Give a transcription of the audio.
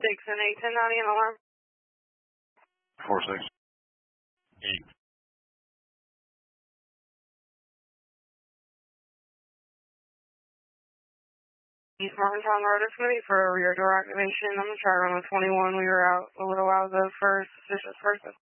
and 8, 10, 90, and alarm. 4-6. 8. East Martintown Road is going to be for a rear door activation. I'm going to try to run with 21. We were out a little while ago for suspicious person.